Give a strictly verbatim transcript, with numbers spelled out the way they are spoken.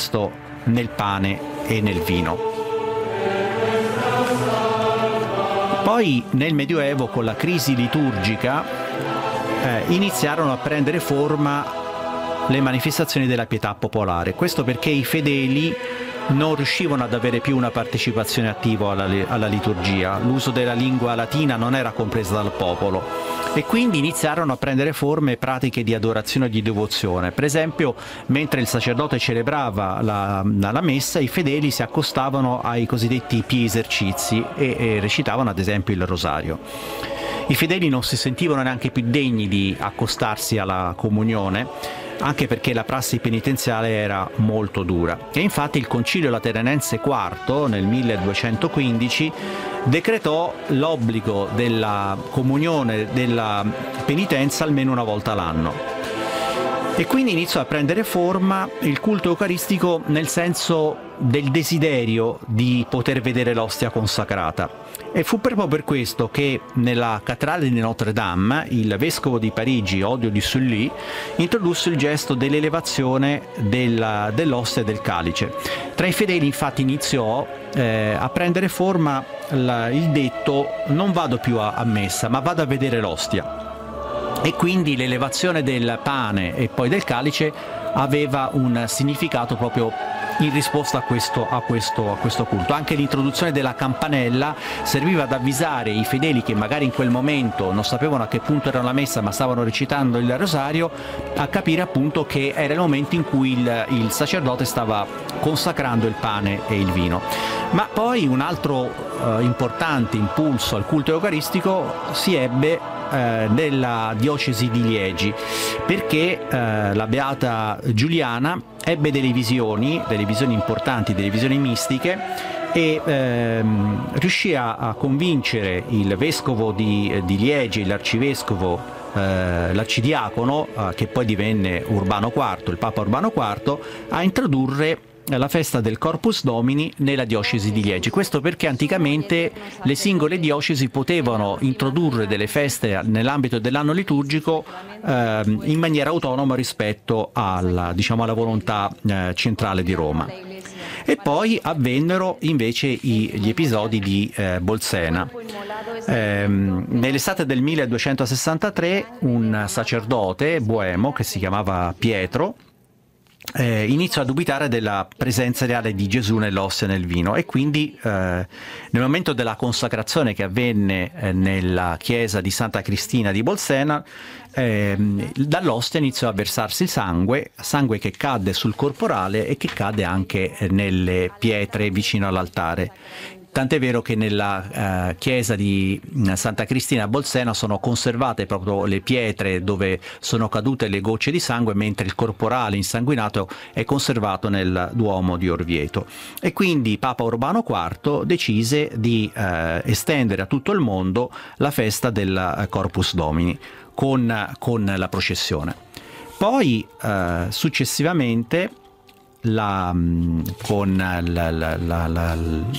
Cristo nel pane e nel vino. Poi nel Medioevo, con la crisi liturgica, eh, iniziarono a prendere forma le manifestazioni della pietà popolare. Questo perché i fedeli non riuscivano ad avere più una partecipazione attiva alla, alla liturgia, l'uso della lingua latina non era compresa dal popolo e quindi iniziarono a prendere forme pratiche di adorazione e di devozione. Per esempio, mentre il sacerdote celebrava la, la messa, i fedeli si accostavano ai cosiddetti pie esercizi e, e recitavano ad esempio il rosario. I fedeli non si sentivano neanche più degni di accostarsi alla comunione, anche perché la prassi penitenziale era molto dura. E infatti il Concilio Lateranense quarto nel milleduecentoquindici decretò l'obbligo della comunione della penitenza almeno una volta l'anno. E quindi iniziò a prendere forma il culto eucaristico nel senso del desiderio di poter vedere l'ostia consacrata. E fu proprio per questo che nella cattedrale di Notre Dame il vescovo di Parigi, Odio di Sully, introdusse il gesto dell'elevazione della, dell'ostia e del calice. Tra i fedeli infatti iniziò eh, a prendere forma la, il detto non vado più a, a messa ma vado a vedere l'ostia. E quindi l'elevazione del pane e poi del calice aveva un significato proprio in risposta a questo, a questo, a questo culto. Anche l'introduzione della campanella serviva ad avvisare i fedeli che magari in quel momento non sapevano a che punto era la messa ma stavano recitando il rosario, a capire appunto che era il momento in cui il, il sacerdote stava consacrando il pane e il vino. Ma poi un altro eh, importante impulso al culto eucaristico si ebbe eh, nella diocesi di Liegi, perché eh, la beata Giuliana ebbe delle visioni, delle visioni importanti, delle visioni mistiche e ehm, riuscì a, a convincere il vescovo di, di Liegi, l'arcivescovo, eh, l'arcidiacono, eh, che poi divenne Urbano quarto, il Papa Urbano quarto, a introdurre la festa del Corpus Domini nella diocesi di Liegi. Questo perché anticamente le singole diocesi potevano introdurre delle feste nell'ambito dell'anno liturgico eh, in maniera autonoma rispetto alla, diciamo, alla volontà eh, centrale di Roma. E poi avvennero invece i, gli episodi di eh, Bolsena. Eh, nell'estate del milleduecentosessantatré un sacerdote boemo che si chiamava Pietro Eh, iniziò a dubitare della presenza reale di Gesù nell'ostia e nel vino e quindi eh, nel momento della consacrazione che avvenne eh, nella chiesa di Santa Cristina di Bolsena, eh, dall'ostia iniziò a versarsi il sangue, sangue che cadde sul corporale e che cadde anche eh, nelle pietre vicino all'altare. Tant'è vero che nella eh, chiesa di Santa Cristina a Bolsena sono conservate proprio le pietre dove sono cadute le gocce di sangue, mentre il corporale insanguinato è conservato nel Duomo di Orvieto. E quindi Papa Urbano quarto decise di eh, estendere a tutto il mondo la festa del Corpus Domini con, con la processione. Poi eh, successivamente La, con la, la, la, la,